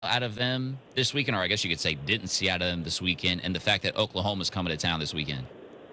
out of them this weekend, or I guess you could say didn't see out of them this weekend, and the fact that Oklahoma's coming to town this weekend?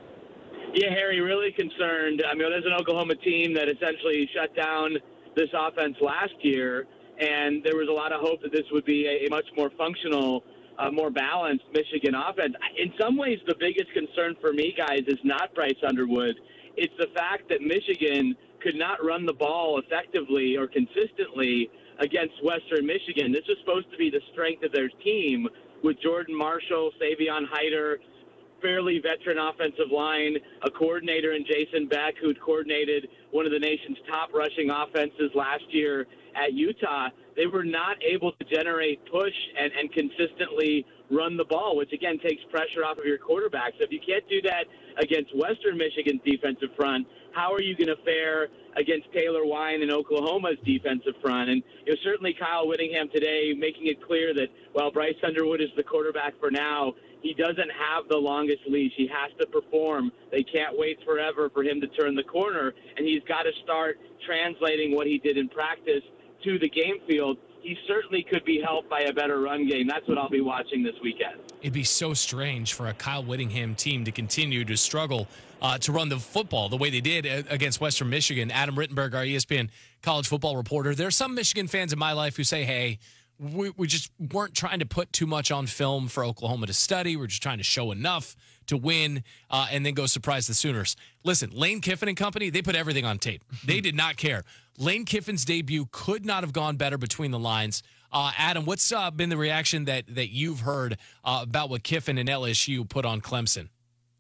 Yeah, Harry, really concerned. I mean, there's an Oklahoma team that essentially shut down this offense last year, and there was a lot of hope that this would be a much more functional, more balanced Michigan offense. In some ways, the biggest concern for me, guys, is not Bryce Underwood. It's the fact that Michigan could not run the ball effectively or consistently against Western Michigan. This was supposed to be the strength of their team with Jordan Marshall, Savion Hyder, fairly veteran offensive line, a coordinator in Jason Beck, who'd coordinated one of the nation's top rushing offenses last year at Utah. They were not able to generate push and consistently run the ball, which, again, takes pressure off of your quarterback. So if you can't do that against Western Michigan's defensive front, how are you going to fare against Taylor Wine and Oklahoma's defensive front? And certainly Kyle Whittingham today making it clear that while Bryce Underwood is the quarterback for now, he doesn't have the longest leash. He has to perform. They can't wait forever for him to turn the corner, and he's got to start translating what he did in practice to the game field. He certainly could be helped by a better run game. That's what I'll be watching this weekend. It'd be so strange for a Kyle Whittingham team to continue to struggle to run the football the way they did against Western Michigan. Adam Rittenberg, our ESPN college football reporter. There are some Michigan fans in my life who say, hey, we just weren't trying to put too much on film for Oklahoma to study. We're just trying to show enough to win and then go surprise the Sooners. Listen, Lane Kiffin and company, they put everything on tape. They did not care. Lane Kiffin's debut could not have gone better between the lines. Adam, what's been the reaction that you've heard about what Kiffin and LSU put on Clemson?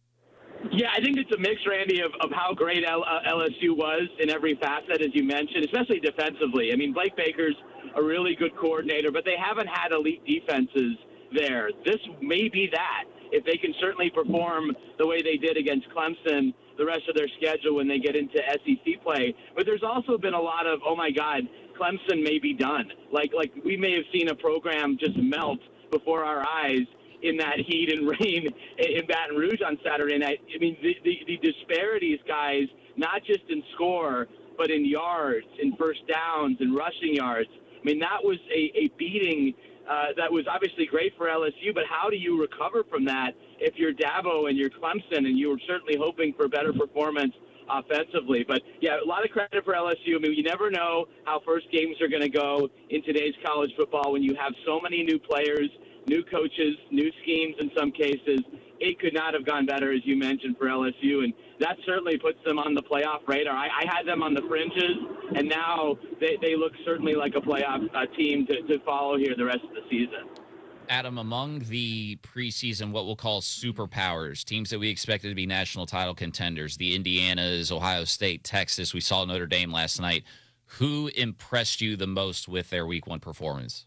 Yeah, I think it's a mix, Randy, of how great LSU was in every facet, as you mentioned, especially defensively. I mean, Blake Baker's a really good coordinator, but they haven't had elite defenses there. This may be that. If they can certainly perform the way they did against Clemson the rest of their schedule when they get into SEC play. But there's also been a lot of, oh, my God, Clemson may be done. Like we may have seen a program just melt before our eyes in that heat and rain in Baton Rouge on Saturday night. I mean, the disparities, guys, not just in score, but in yards, in first downs, and rushing yards. I mean, that was a beating that was obviously great for LSU, but how do you recover from that if you're Dabo and you're Clemson and you were certainly hoping for better performance offensively? But, yeah, a lot of credit for LSU. I mean, you never know how first games are going to go in today's college football when you have so many new players, new coaches, new schemes in some cases. It could not have gone better, as you mentioned, for LSU, and that certainly puts them on the playoff radar. I had them on the fringes, and now they look certainly like a playoff team to follow here the rest of the season. Adam, among the preseason, what we'll call superpowers, teams that we expected to be national title contenders, the Indianas, Ohio State, Texas, we saw Notre Dame last night. Who impressed you the most with their week one performance?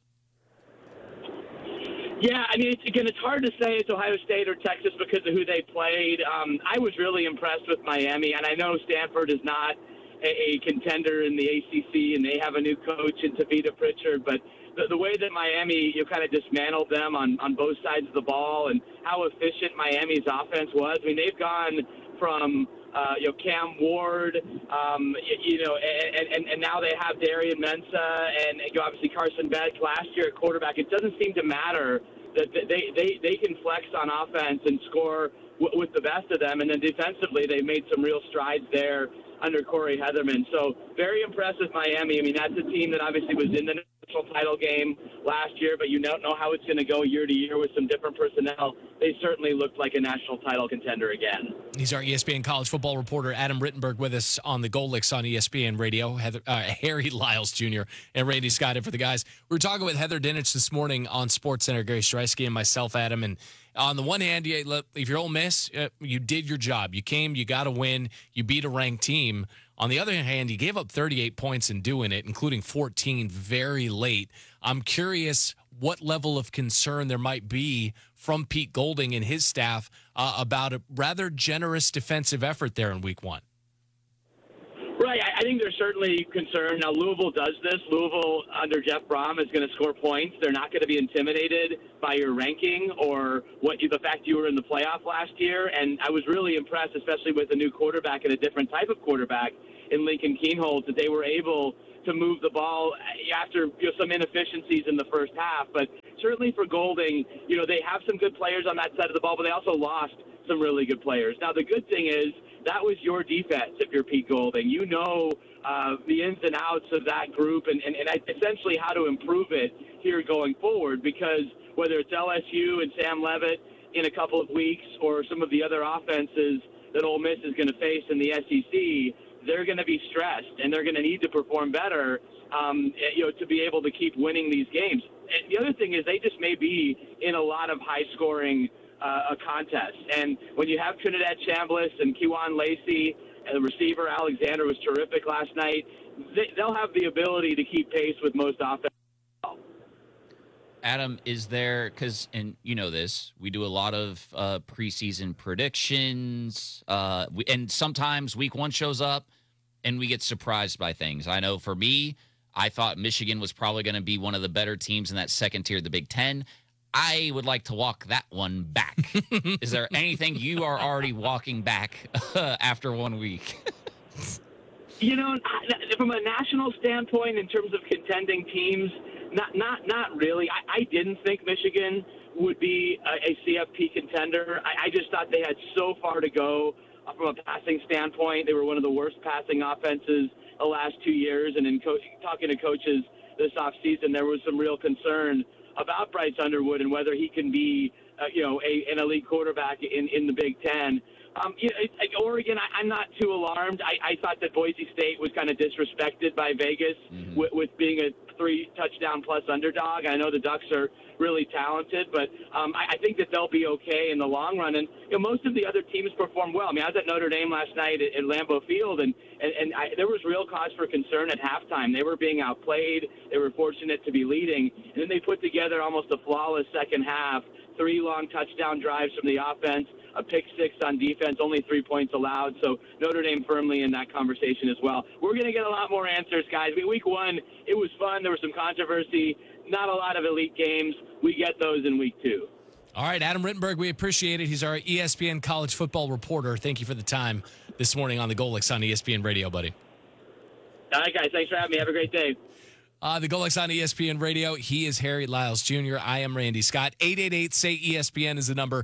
Yeah, I mean, it's hard to say it's Ohio State or Texas because of who they played. I was really impressed with Miami, and I know Stanford is not a contender in the ACC, and they have a new coach in Tavita Pritchard, but the way that Miami, kind of dismantled them on both sides of the ball and how efficient Miami's offense was. I mean, they've gone from Cam Ward, and now they have Darian Mensah and obviously Carson Beck last year at quarterback. It doesn't seem to matter that they can flex on offense and score with the best of them. And then defensively, they made some real strides there under Corey Heatherman. So very impressed with Miami. I mean, that's a team that obviously was in the national title game last year, but you don't know how it's going to go year to year with some different personnel. They certainly looked like a national title contender again. He's our ESPN college football reporter, Adam Rittenberg, with us on the Goal Licks on ESPN Radio. Harry Lyles Jr. and Randy Scott in for the guys. We were talking with Heather Dinich this morning on SportsCenter, Gary Streisky and myself, Adam. And on the one hand, if you're Ole Miss, you did your job. You came, you got to win, you beat a ranked team. On the other hand, you gave up 38 points in doing it, including 14 very late. I'm curious what level of concern there might be from Pete Golding and his staff about a rather generous defensive effort there in week one. Right. I think they're certainly concerned. Now, Louisville does this. Louisville, under Jeff Brom, is going to score points. They're not going to be intimidated by your ranking or the fact you were in the playoff last year. And I was really impressed, especially with a new quarterback and a different type of quarterback in Lincoln Kienholz, that they were able to move the ball after some inefficiencies in the first half. But certainly for Golding, they have some good players on that side of the ball, but they also lost some really good players. Now, the good thing is that was your defense if you're Pete Golding. You know the ins and outs of that group and essentially how to improve it here going forward, because whether it's LSU and Sam Leavitt in a couple of weeks or some of the other offenses that Ole Miss is going to face in the SEC, they're going to be stressed and they're going to need to perform better to be able to keep winning these games. And the other thing is they just may be in a lot of high-scoring contests. And when you have Trinidad Chambliss and Kewan Lacey and the receiver Alexander was terrific last night, they'll have the ability to keep pace with most offenses. Adam, is there, and you know this, we do a lot of preseason predictions, and sometimes week one shows up and we get surprised by things. I know for me, I thought Michigan was probably going to be one of the better teams in that second tier of the Big Ten. I would like to walk that one back. Is there anything you are already walking back after 1 week? From a national standpoint, in terms of contending teams, not really. I didn't think Michigan would be a CFP contender. I just thought they had so far to go from a passing standpoint. They were one of the worst passing offenses the last 2 years. And in talking to coaches this offseason, there was some real concern about Bryce Underwood and whether he can be, an elite quarterback in the Big Ten. Oregon, I'm not too alarmed. I thought that Boise State was kind of disrespected by Vegas with being a 3-touchdown-plus underdog. I know the Ducks are really talented, but I think that they'll be okay in the long run. And most of the other teams performed well. I mean, I was at Notre Dame last night at Lambeau Field, and there was real cause for concern at halftime. They were being outplayed. They were fortunate to be leading. And then they put together almost a flawless second half, 3 long touchdown drives from the offense, a pick 6 on defense, only 3 points allowed. So Notre Dame firmly in that conversation as well. We're going to get a lot more answers, guys. Week one, it was fun. There was some controversy, not a lot of elite games. We get those in week 2. All right, Adam Rittenberg, we appreciate it. He's our ESPN college football reporter. Thank you for the time this morning on the Golex on ESPN Radio, buddy. All right, guys. Thanks for having me. Have a great day. The Golex on ESPN Radio. He is Harry Lyles Jr. I am Randy Scott. 888-SAY-ESPN is the number.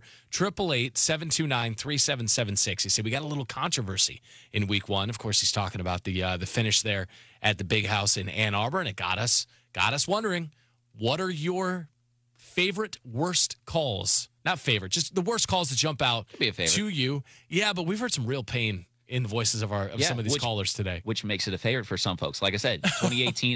888-729-3776. He said we got a little controversy in week one. Of course, he's talking about the finish there at the Big House in Ann Arbor, and it got us wondering, what are your favorite worst calls? Not favorite, just the worst calls that jump out to you. Yeah, but we've heard some real pain in the voices of some of these callers today, which makes it a favorite for some folks. Like I said, 2018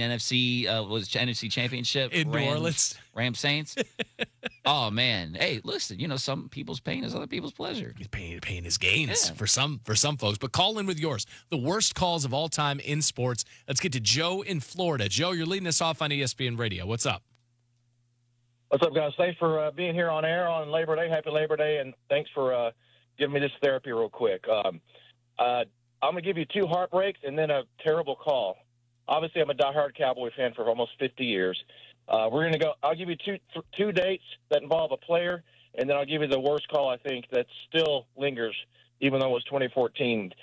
NFC Championship in New Orleans, Rams Saints. Oh man, hey, listen, some people's pain is other people's pleasure. Pain is gains for some folks. But call in with yours. The worst calls of all time in sports. Let's get to Joe in Florida. Joe, you're leading us off on ESPN Radio. What's up? What's up, guys? Thanks for being here on air on Labor Day. Happy Labor Day, and thanks for giving me this therapy real quick. I'm going to give you 2 heartbreaks and then a terrible call. Obviously, I'm a diehard Cowboy fan for almost 50 years. We're going to go. I'll give you two dates that involve a player, and then I'll give you the worst call I think that still lingers, even though it was 2014.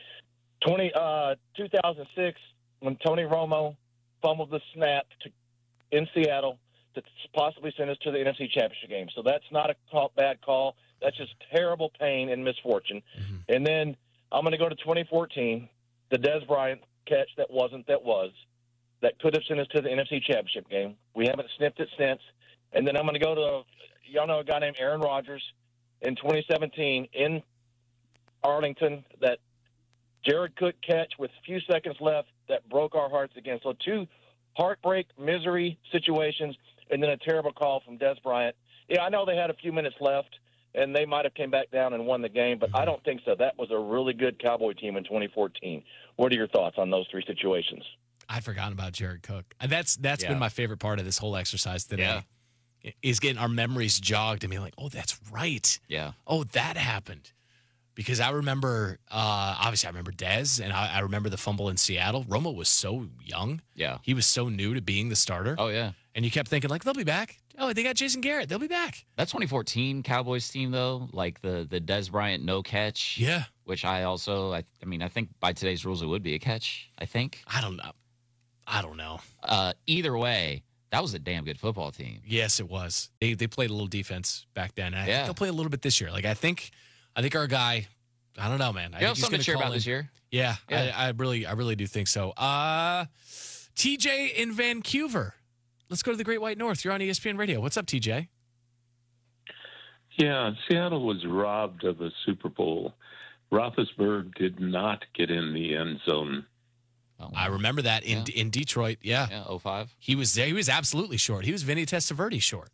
2006, when Tony Romo fumbled the snap in Seattle to possibly send us to the NFC Championship game. So that's not a bad call. That's just terrible pain and misfortune. Mm-hmm. And then I'm going to go to 2014, the Dez Bryant catch that that could have sent us to the NFC Championship game. We haven't sniffed it since. And then I'm going to go to, y'all know a guy named Aaron Rodgers in 2017 in Arlington, that Jared Cook catch with a few seconds left that broke our hearts again. So 2 heartbreak, misery situations, and then a terrible call from Dez Bryant. Yeah, I know they had a few minutes left, and they might have came back down and won the game, but I don't think so. That was a really good Cowboy team in 2014. What are your thoughts on those 3 situations? I'd forgotten about Jared Cook. That's been my favorite part of this whole exercise today, is getting our memories jogged and being like, oh, that's right. Yeah. Oh, that happened. Because I remember, obviously I remember Dez, and I remember the fumble in Seattle. Romo was so young. Yeah. He was so new to being the starter. Oh, yeah. And you kept thinking, they'll be back. Oh, they got Jason Garrett. They'll be back. That 2014 Cowboys team, though, like the Dez Bryant no catch. Yeah. Which I think by today's rules it would be a catch, I think. I don't know. I don't know. Either way, that was a damn good football team. Yes, it was. They played a little defense back then. And I think Yeah. they'll play a little bit this year. Like I think our guy, I don't know, man. I You think have he's something gonna to cheer call about in. this year? Yeah, Yeah. I really do think so. TJ in Vancouver. Let's go to the Great White North. You're on ESPN Radio. What's up, TJ? Yeah, Seattle was robbed of a Super Bowl. Roethlisberger did not get in the end zone. Oh, I remember that in Detroit. Yeah. Yeah, 05. He was there. He was absolutely short. He was Vinny Testaverde short.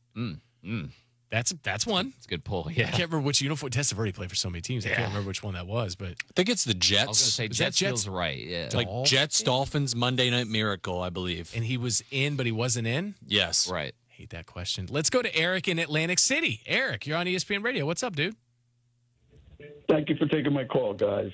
That's one. It's a good pull. I Yeah. can't remember which uniform. Testaverde played for so many teams. I can't Yeah. remember which one that was, but I think it's the I was Jets. going to say Is that Jets Jets? feels right. Yeah. Like Jets, Dolphins, Monday Night Miracle, I believe. and he was in, but he wasn't in. Yes. right. Hate that question. Let's go to Eric in Atlantic City. Eric, you're on ESPN Radio. What's up, dude? Thank you for taking my call, guys.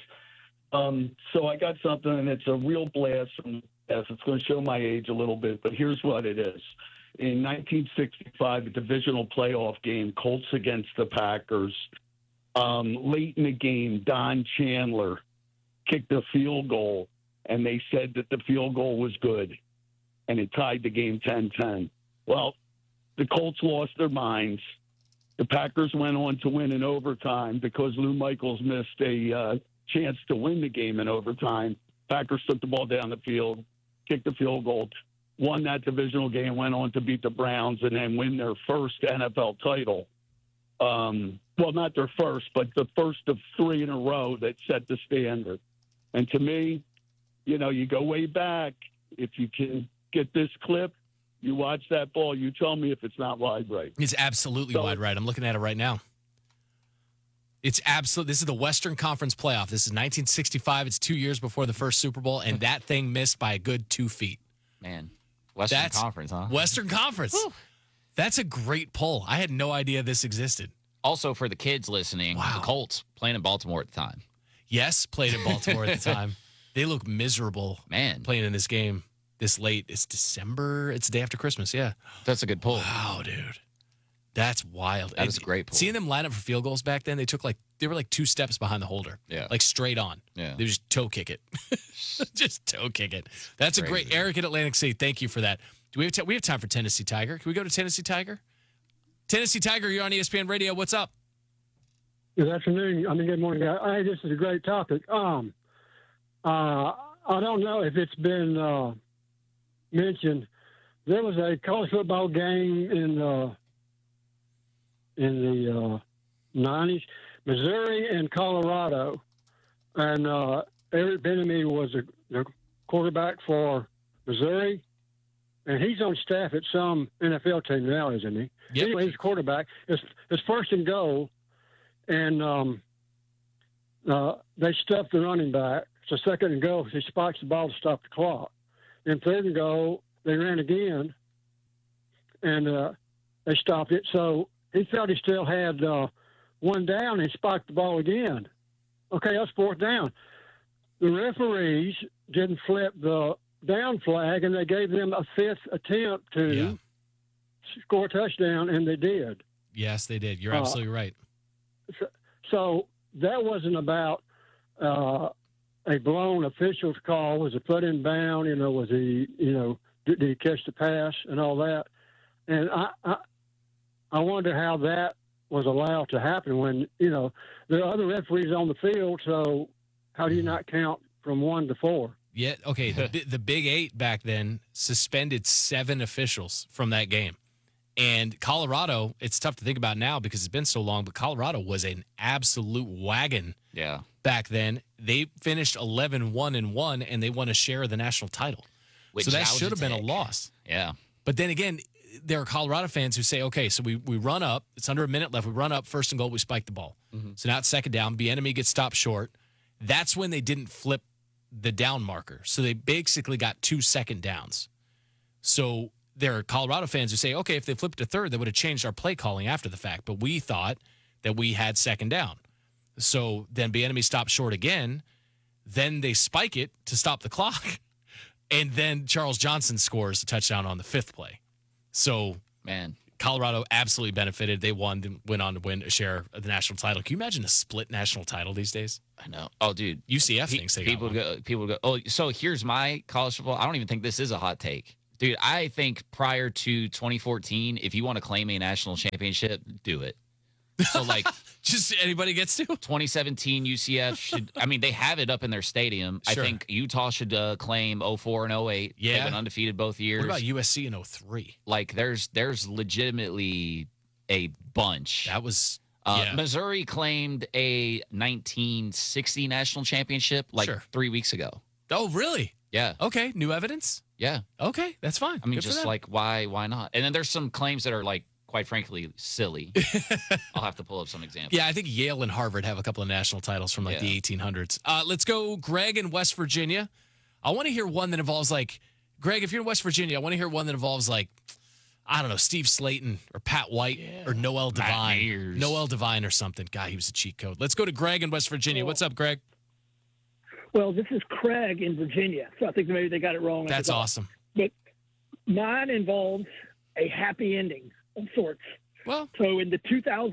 So I got something, and it's a real blast from the past. It's going to show my age a little bit, but here's what it is. In 1965, a divisional playoff game, Colts against the Packers, late in the game, Don Chandler kicked a field goal, and they said that the field goal was good, and it tied the game 10-10. Well, the Colts lost their minds. The Packers went on to win in overtime because Lou Michaels missed a chance to win the game in overtime. Packers took the ball down the field, kicked the field goal, won that divisional game, went on to beat the Browns, and then win their first NFL title. Well, not their first, but the first of three in a row that set the standard. And to me, you go way back. If you can get this clip, you watch that ball, you tell me if it's not wide right. It's absolutely So- wide right. I'm looking at it right now. It's absolute. This is the Western Conference playoff. This is 1965. It's 2 years before the first Super Bowl, and that thing missed by a good 2 feet. Man. Western That's Conference, huh? Western Conference. That's a great poll. I had no idea this existed. Also, for the kids listening, Wow. the Colts playing in Baltimore at the time. Yes, played in Baltimore at the time. They look miserable Man, playing in this game this late. It's December. It's the day after Christmas. Yeah. that's a good pull. Wow, dude. That's wild. That is a great pull. Seeing them line up for field goals back then, they were like 2 steps behind the holder. Yeah. Like straight on. Yeah. They just toe kick it. Just toe kick it. That's a great. Crazy. Eric in Atlantic City, thank you for that. Do we have we have time for Tennessee Tiger? Can we go to Tennessee Tiger? Tennessee Tiger, you're on ESPN Radio. What's up? Good afternoon. Good morning. Hey, this is a great topic. I don't know if it's been mentioned. There was a college football game in the 90s, Missouri and Colorado, and Eric Bieniemy was the quarterback for Missouri, and he's on staff at some NFL team now, isn't he? Yep. Anyway, he's quarterback. It's first and goal, and they stuffed the running back. So second and goal, he spikes the ball to stop the clock. Then third and goal, they ran again, and they stopped it. So he felt he still had one down, and he spiked the ball again. Okay, that's fourth down. The referees didn't flip the down flag, and they gave them a fifth attempt to score a touchdown, and they did. Yes, they did. You're absolutely right. So that wasn't about a blown official's call. Was it put in bound? Was he, did he catch the pass and all that? And I wonder how that was allowed to happen when, there are other referees on the field. So how do you not count from 1 to 4? Yeah. Okay. The Big Eight back then suspended 7 officials from that game. And Colorado, it's tough to think about now because it's been so long, but Colorado was an absolute wagon Yeah. back then. They finished 11-1-1, and they won a share of the national title. Which so that was should have been a take. loss. Yeah. But then again, there are Colorado fans who say, okay, so we run up. It's under a minute left. We run up, first and goal, we spike the ball. So now it's second down. Bieniemy gets stopped short. That's when they didn't flip the down marker. So they basically got 2 second downs. So there are Colorado fans who say, okay, if they flipped to third, they would have changed our play calling after the fact. But we thought that we had second down. So then Bieniemy stops short again. Then they spike it to stop the clock. And then Charles Johnson scores a touchdown on the 5th play. So Man. Colorado absolutely benefited. They went on to win a share of the national title. Can you imagine a split national title these days? I know. Oh, dude. UCF thinks they got one. People go, oh, so here's my college football. I don't even think this is a hot take. Dude, I think prior to 2014, if you want to claim a national championship, do it. So, like, just anybody gets to? 2017 UCF should, I mean, they have it up in their stadium. Sure. I think Utah should claim 04 and 08. Yeah. They've been undefeated both years. What about USC in 03? Like, there's legitimately a bunch. That was, Missouri claimed a 1960 national championship like 3 weeks ago. Oh, really? Yeah. Okay. New evidence? Yeah. Okay. That's fine. I mean, Good for just them. like, why not? And then there's some claims that are, like, quite frankly, silly. I'll have to pull up some examples. Yeah, I think Yale and Harvard have a couple of national titles from like the 1800s. Let's go, Greg in West Virginia. I want to hear one that involves like, Greg, if you're in West Virginia, I want to hear one that involves like, I don't know, Steve Slayton or Pat White or Noel Devine. Noel Devine or something. God, he was a cheat code. Let's go to Greg in West Virginia. What's up, Greg? Well, this is Craig in Virginia, so I think maybe they got it wrong. That's awesome. But mine involves a happy ending of sorts. Well, so in the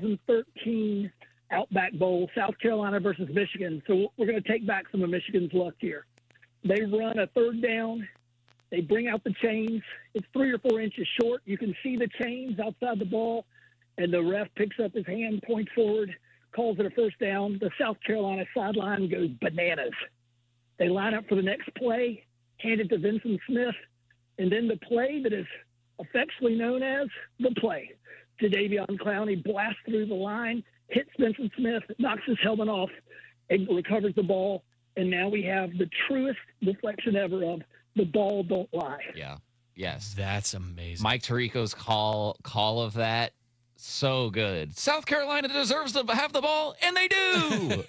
2013 Outback Bowl, South Carolina versus Michigan. So we're going to take back some of Michigan's luck here. They run a third down. They bring out the chains. It's 3 or 4 inches short. You can see the chains outside the ball, and the ref picks up his hand, points forward, calls it a first down. The South Carolina sideline goes bananas. They line up for the next play, hand it to Vincent Smith, and then the play that is affectionately known as the play. Jadeveon Clowney blasts through the line, hits Vincent Smith, knocks his helmet off, and recovers the ball. And now we have the truest deflection ever of the ball don't lie. Yeah. Yes. That's amazing. Mike Tirico's call of that, so good. South Carolina deserves to have the ball, and they do.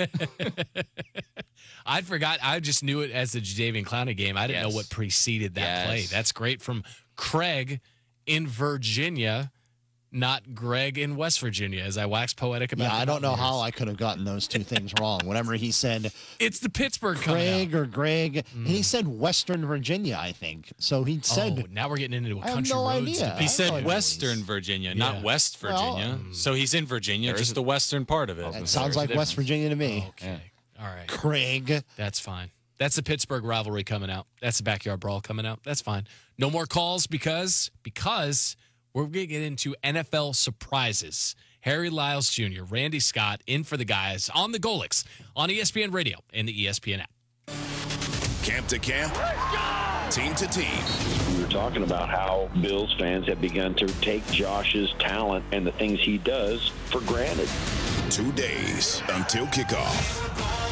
I'd forgot. I just knew it as the Jadeveon Clowney game. I didn't know what preceded that play. That's great from Craig in Virginia, not Greg in West Virginia, as I wax poetic about. Yeah, I don't know how I could have gotten those two things wrong. Whenever he said it's the Pittsburgh Craig or Greg, and he said Western Virginia, I think. So he said. Oh, now we're getting into a I have country no roads. idea. He said Western Virginia, not West Virginia. So he's in Virginia, just the western part of it. That sounds like West Virginia to me. Okay. All right. Craig. That's fine. That's the Pittsburgh rivalry coming out. That's the backyard brawl coming out. That's fine. No more calls because we're going to get into NFL surprises. Harry Lyles Jr., Randy Scott in for the guys on the Golix on ESPN Radio and the ESPN app. Camp to camp, team to team. We were talking about how Bills fans have begun to take Josh's talent and the things he does for granted. 2 days until kickoff.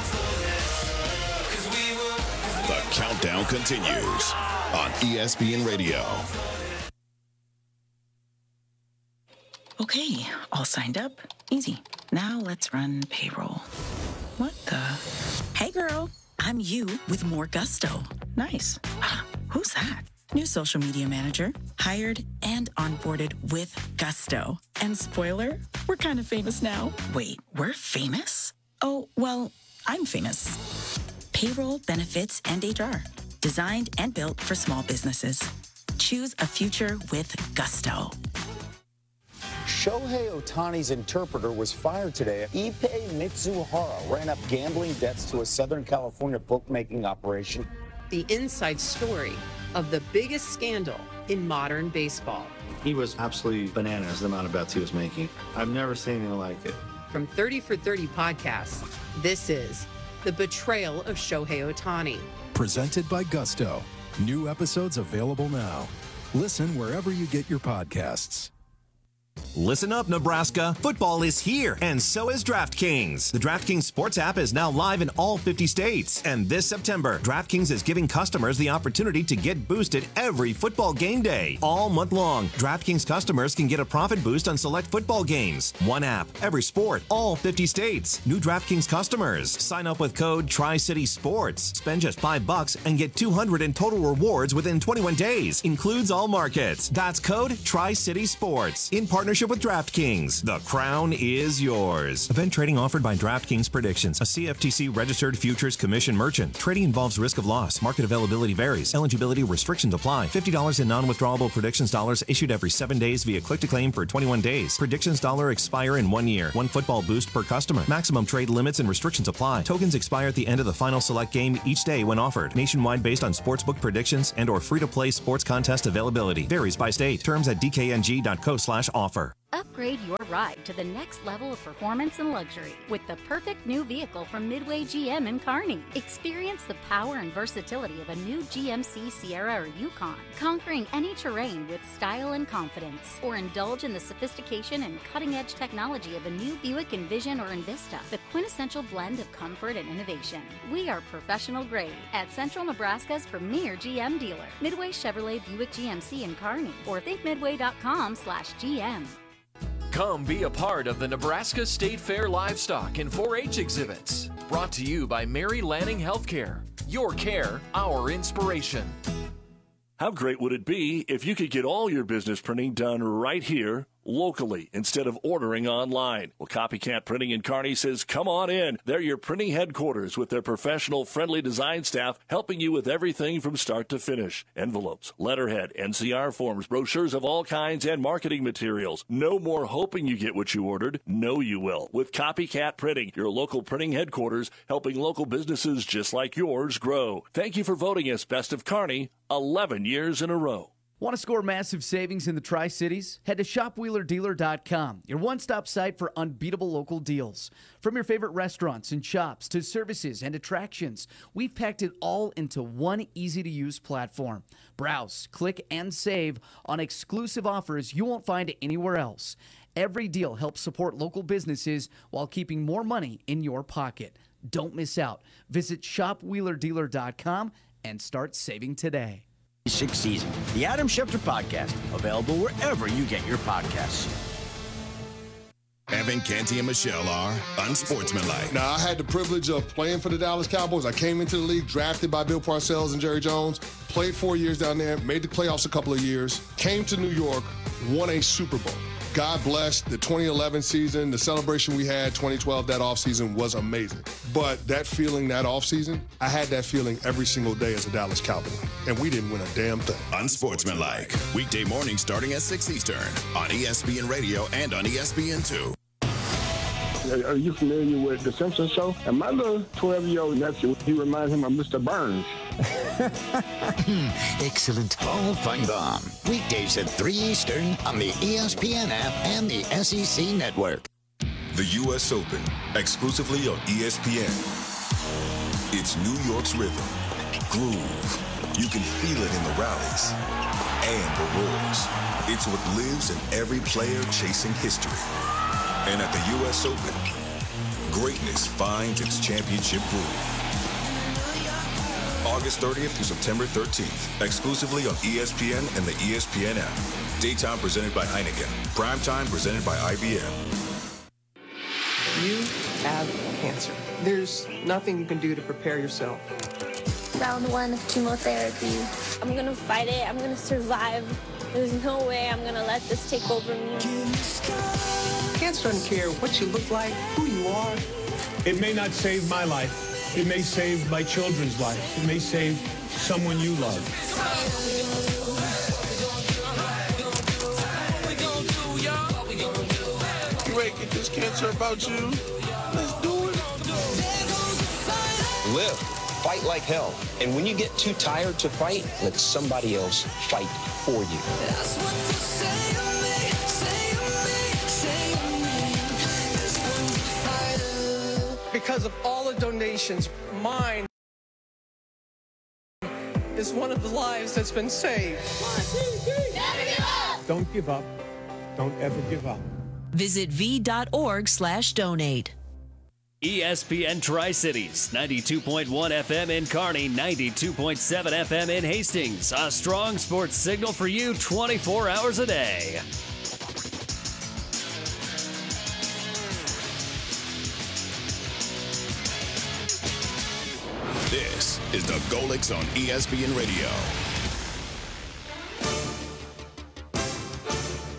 The countdown continues on ESPN Radio. Okay, all signed up. Easy. Now let's run payroll. What the? Hey, girl. I'm you with more gusto. Nice. Who's that? New social media manager. Hired and onboarded with gusto. And spoiler, we're kind of famous now. Wait, we're famous? Oh, well, I'm famous. Payroll, benefits, and HR. Designed and built for small businesses. Choose a future with gusto. Shohei Ohtani's interpreter was fired today. Ippei Mitsuhara ran up gambling debts to a Southern California bookmaking operation. The inside story of the biggest scandal in modern baseball. He was absolutely bananas, the amount of bets he was making. I've never seen anything like it. From 30 for 30 podcasts, this is The Betrayal of Shohei Ohtani. Presented by Gusto. New episodes available now. Listen wherever you get your podcasts. Listen up, Nebraska. Football is here, and so is DraftKings. The DraftKings Sports app is now live in all 50 states. And this September, DraftKings is giving customers the opportunity to get boosted every football game day. All month long, DraftKings customers can get a profit boost on select football games. One app, every sport, all 50 states. New DraftKings customers. Sign up with code Tri-City Sports. Spend just $5 and get $200 in total rewards within 21 days. Includes all markets. That's code Tri-City Sports. In partnership partnership with DraftKings. The crown is yours. Event trading offered by DraftKings Predictions, a CFTC registered futures commission merchant. Trading involves risk of loss. Market availability varies. Eligibility restrictions apply. $50 in non-withdrawable predictions dollars issued every 7 days via click-to-claim for 21 days. Predictions dollar expire in 1 year. 1 football boost per customer. Maximum trade limits and restrictions apply. Tokens expire at the end of the final select game each day when offered. Nationwide based on sportsbook predictions and or free-to-play sports contest availability. Varies by state. Terms at dkng.co/offer. Upgrade your ride to the next level of performance and luxury with the perfect new vehicle from Midway GM in Kearney. Experience the power and versatility of a new GMC Sierra or Yukon, conquering any terrain with style and confidence. Or indulge in the sophistication and cutting-edge technology of a new Buick Envision or Envista, the quintessential blend of comfort and innovation. We are professional grade at Central Nebraska's premier GM dealer, Midway Chevrolet Buick GMC in Kearney, or thinkmidway.com/GM. Come be a part of the Nebraska State Fair Livestock and 4-H exhibits. Brought to you by Mary Lanning Healthcare. Your care, our inspiration. How great would it be if you could get all your business printing done right here, locally, instead of ordering online? Well, Copycat Printing in Kearney says, come on in. They're your printing headquarters with their professional, friendly design staff helping you with everything from start to finish. Envelopes, letterhead, NCR forms, brochures of all kinds, and marketing materials. No more hoping you get what you ordered. Know you will. With Copycat Printing, your local printing headquarters, helping local businesses just like yours grow. Thank you for voting us Best of Kearney 11 years in a row. Want to score massive savings in the Tri-Cities? Head to shopwheelerdealer.com, your one-stop site for unbeatable local deals. From your favorite restaurants and shops to services and attractions, we've packed it all into one easy-to-use platform. Browse, click, and save on exclusive offers you won't find anywhere else. Every deal helps support local businesses while keeping more money in your pocket. Don't miss out. Visit shopwheelerdealer.com and start saving today. Sixth season, the Adam Schefter Podcast, available wherever you get your podcasts. Evan, Canty, and Michelle are unsportsmanlike. Now, I had the privilege of playing for the Dallas Cowboys. I came into the league drafted by Bill Parcells and Jerry Jones, played 4 years down there, made the playoffs a couple of years, came to New York, won a Super Bowl. God bless the 2011 season. The celebration we had 2012, that offseason, was amazing. But that feeling that offseason, I had that feeling every single day as a Dallas Cowboy. And we didn't win a damn thing. Unsportsmanlike. Weekday mornings starting at 6 Eastern on ESPN Radio and on ESPN2. Are you familiar with The Simpsons show? And my little 12-year-old nephew, he reminds him of Mr. Burns. Excellent. Paul Feinbaum. Weekdays at 3 Eastern on the ESPN app and the SEC Network. The U.S. Open, exclusively on ESPN. It's New York's rhythm, groove. You can feel it in the rallies and the roars. It's what lives in every player chasing history. And at the U.S. Open, greatness finds its championship groove. August 30th through September 13th, exclusively on ESPN and the ESPN app. Daytime presented by Heineken. Primetime presented by IBM. You have cancer. There's nothing you can do to prepare yourself. Round 1 of chemotherapy. I'm gonna fight it. I'm gonna survive. There's no way I'm gonna let this take over me. Cancer doesn't care what you look like, who you are. It may not save my life. It may save my children's lives. It may save someone you love. You ready to get this cancer about you? Let's do it. Live. Fight like hell. And when you get too tired to fight, let somebody else fight for you. That's what you say to me, Because of all the donations, mine is one of the lives that's been saved. 1, 2, 3. Never give up. Don't give up. Don't ever give up. Visit v.org/donate. ESPN Tri-Cities, 92.1 FM in Kearney, 92.7 FM in Hastings. A strong sports signal for you 24 hours a day. This is the Golix on ESPN Radio.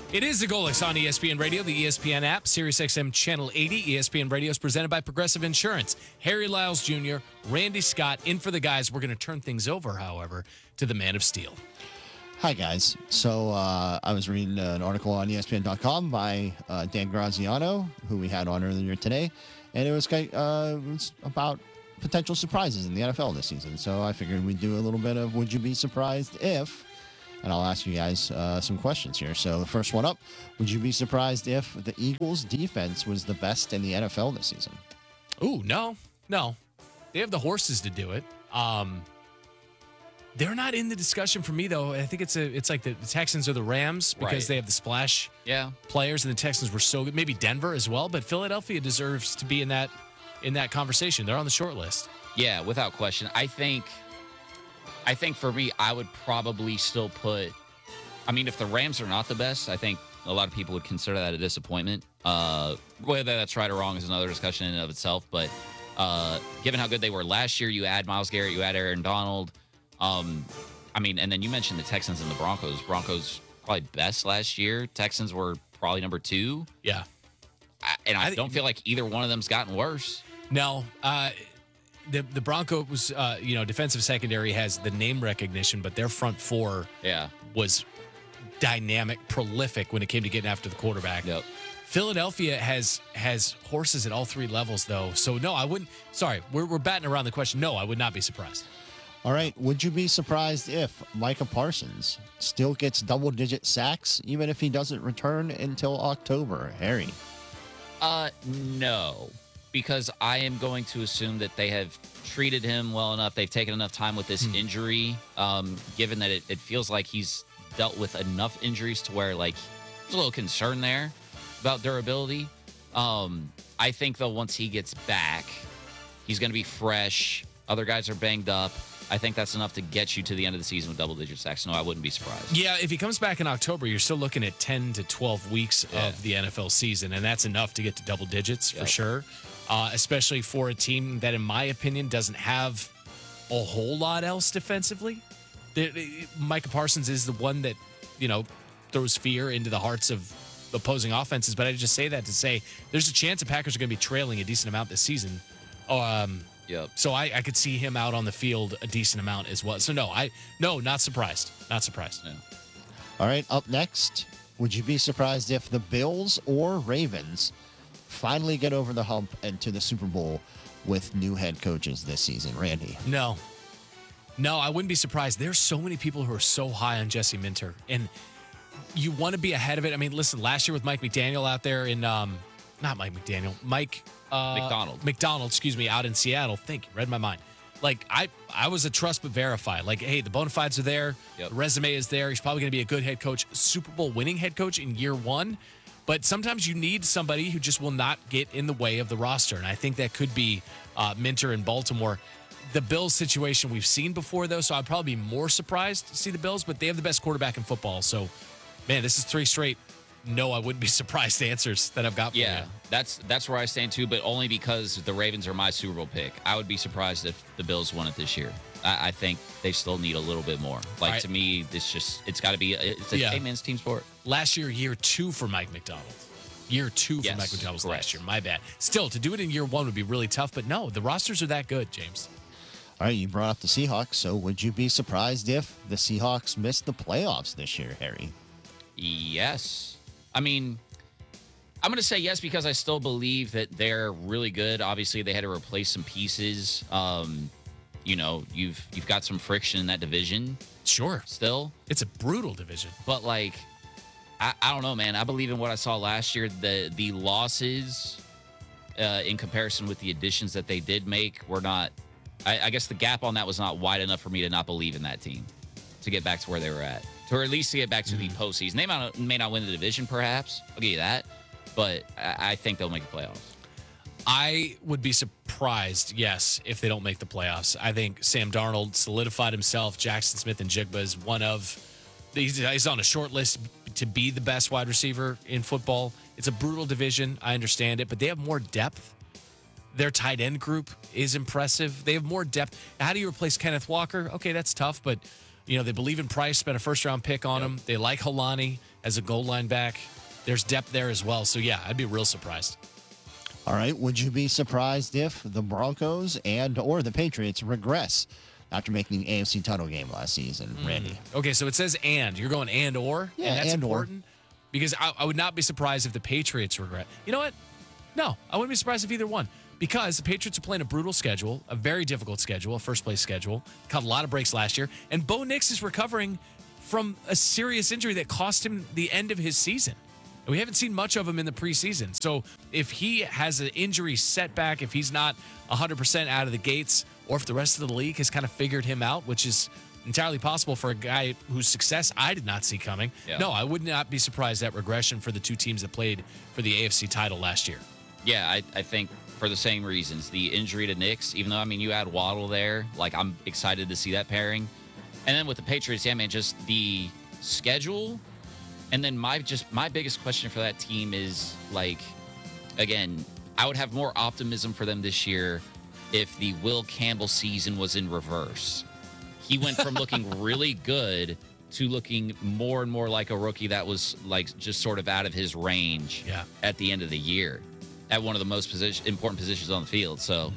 It is the Golics on ESPN Radio, the ESPN app, SiriusXM Channel 80. ESPN Radio is presented by Progressive Insurance. Harry Lyles Jr., Randy Scott, in for the guys. We're going to turn things over, however, to the Man of Steel. Hi, guys. So I was reading an article on ESPN.com by Dan Graziano, who we had on earlier today, and it was about potential surprises in the NFL this season. So I figured we'd do a little bit of Would You Be Surprised If? And I'll ask you guys some questions here. So the first one up, would you be surprised if the Eagles' defense was the best in the NFL this season? Ooh, no. They have the horses to do it. They're not in the discussion for me, though. I think it's like the Texans or the Rams because they have the splash players, and the Texans were so good. Maybe Denver as well, but Philadelphia deserves to be in that conversation. They're on the short list. Yeah, without question. I think for me, I would probably still put. I mean, if the Rams are not the best, I think a lot of people would consider that a disappointment. Whether that's right or wrong is another discussion in and of itself. But given how good they were last year, you add Myles Garrett, you add Aaron Donald. I mean, and then you mentioned the Texans and the Broncos. Broncos probably best last year. Texans were probably number 2. Yeah. I don't feel like either one of them's gotten worse. No. The Broncos, defensive secondary has the name recognition, but their front four was dynamic, prolific when it came to getting after the quarterback. Yep. Philadelphia has horses at all 3 levels, though. So, no, I wouldn't. Sorry, we're batting around the question. No, I would not be surprised. All right. Would you be surprised if Micah Parsons still gets double-digit sacks, even if he doesn't return until October? Harry? No, because I am going to assume that they have treated him well enough. They've taken enough time with this injury, given that it feels like he's dealt with enough injuries to where, like, there's a little concern there about durability. I think, though, once he gets back, he's going to be fresh. Other guys are banged up. I think that's enough to get you to the end of the season with double-digit sacks. No, I wouldn't be surprised. Yeah, if he comes back in October, you're still looking at 10 to 12 weeks of the NFL season, and that's enough to get to double digits for sure, especially for a team that, in my opinion, doesn't have a whole lot else defensively. Micah Parsons is the one that, throws fear into the hearts of opposing offenses, but I just say that to say there's a chance the Packers are going to be trailing a decent amount this season. So I could see him out on the field a decent amount as well. So no, not surprised. Not surprised. Yeah. All right, up next, would you be surprised if the Bills or Ravens finally get over the hump and to the Super Bowl with new head coaches this season? Randy? No, I wouldn't be surprised. There's so many people who are so high on Jesse Minter, and you want to be ahead of it. I mean, listen, last year with Mike McDaniel out there in not Mike McDaniel, Mike McDonald, out in Seattle. Thank you. Read my mind. Like, I was a trust but verify. Like, hey, the bona fides are there. Yep. The resume is there. He's probably going to be a good head coach, Super Bowl winning head coach in year 1. But sometimes you need somebody who just will not get in the way of the roster. And I think that could be Minter in Baltimore. The Bills situation we've seen before, though, so I'd probably be more surprised to see the Bills. But they have the best quarterback in football. So, man, this is 3 straight. No, I wouldn't be surprised answers that I've got for you. That's where I stand too, but only because the Ravens are my Super Bowl pick. I would be surprised if the Bills won it this year. I think they still need a little bit more. Like, to me, it's got to be a man's team sport. Last year 2 for Mike McDonald. Year 2 for Mike McDonald last year. My bad. Still, to do it in year 1 would be really tough, but no, the rosters are that good, James. All right, you brought up the Seahawks, so would you be surprised if the Seahawks missed the playoffs this year, Harry? Yes. I mean, I'm going to say yes because I still believe that they're really good. Obviously, they had to replace some pieces. You've got some friction in that division. Sure. Still. It's a brutal division. But, like, I don't know, man. I believe in what I saw last year. The losses in comparison with the additions that they did make were not – I guess the gap on that was not wide enough for me to not believe in that team to get back to where they were at. Or at least to get back to the postseason. They may not win the division, perhaps. I'll give you that. But I think they'll make the playoffs. I would be surprised, yes, if they don't make the playoffs. I think Sam Darnold solidified himself. Jackson Smith-Njigba is one of – he's on a short list to be the best wide receiver in football. It's a brutal division. I understand it. But they have more depth. Their tight end group is impressive. They have more depth. How do you replace Kenneth Walker? Okay, that's tough, but – they believe in Price, spent a first-round pick on him. They like Helani. as a goal line back. There's depth there as well. So, yeah, I'd be real surprised. All right. Would you be surprised if the Broncos or the Patriots regress after making the AFC title game last season, Randy? Okay, so it says and. You're going and or? Yeah, and that's and important. Because I would not be surprised if the Patriots regret. You know what? No, I wouldn't be surprised if either one. Because the Patriots are playing a brutal schedule, a very difficult schedule, a first-place schedule. Caught a lot of breaks last year. And Bo Nix is recovering from a serious injury that cost him the end of his season. And we haven't seen much of him in the preseason. So if he has an injury setback, if he's not 100% out of the gates, or if the rest of the league has kind of figured him out, which is entirely possible for a guy whose success I did not see coming. Yeah. No, I would not be surprised at regression for the two teams that played for the AFC title last year. Yeah, I think for the same reasons. The injury to Knicks, even though, you add Waddle there, I'm excited to see that pairing. And then with the Patriots, just the schedule. And then my biggest question for that team is, again, I would have more optimism for them this year if the Will Campbell season was in reverse. He went from looking really good to looking more and more like a rookie that was just sort of out of his range at the end of the year at one of the most important positions on the field. So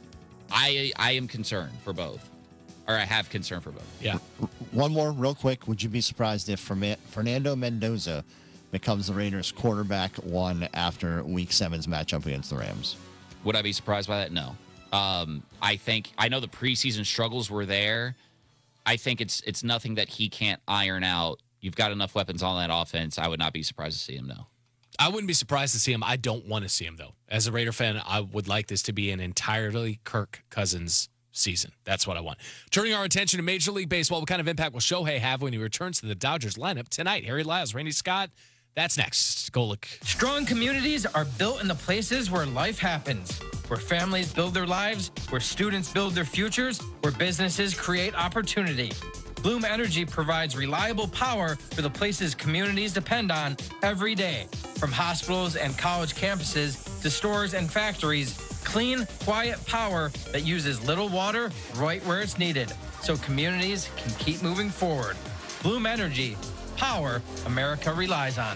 I am concerned for both, or I have concern for both. Yeah. One more real quick. Would you be surprised if Fernando Mendoza becomes the Raiders quarterback one after Week 7's matchup against the Rams? Would I be surprised by that? No. I know the preseason struggles were there. I think it's nothing that he can't iron out. You've got enough weapons on that offense. I would not be surprised to see him, no. I wouldn't be surprised to see him. I don't want to see him, though. As a Raider fan, I would like this to be an entirely Kirk Cousins season. That's what I want. Turning our attention to Major League Baseball, what kind of impact will Shohei have when he returns to the Dodgers lineup tonight? Harry Lyles, Randy Scott. That's next. Go look. Strong communities are built in the places where life happens, where families build their lives, where students build their futures, where businesses create opportunity. Bloom Energy provides reliable power for the places communities depend on every day. From hospitals and college campuses to stores and factories, clean, quiet power that uses little water right where it's needed, so communities can keep moving forward. Bloom Energy. Power America relies on.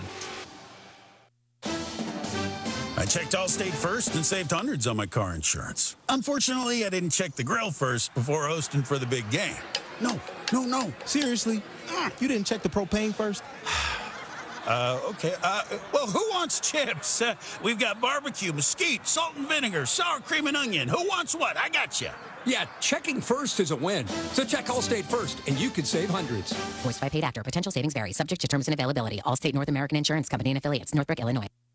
I checked Allstate first and saved hundreds on my car insurance. Unfortunately, I didn't check the grill first before hosting for the big game. No. Seriously? You didn't check the propane first? Okay. Well, who wants chips? We've got barbecue, mesquite, salt and vinegar, sour cream and onion. Who wants what? I got you. Yeah, checking first is a win. So check Allstate first, and you can save hundreds. Voiced by paid actor. Potential savings vary. Subject to terms and availability. Allstate North American Insurance Company and affiliates. Northbrook, Illinois.